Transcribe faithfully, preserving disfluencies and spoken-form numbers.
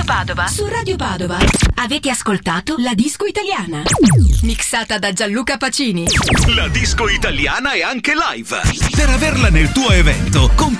Padova. Su Radio Padova. Avete ascoltato La Disco Italiana. Mixata da Gianluca Pacini. La disco italiana è anche live. Per averla nel tuo evento,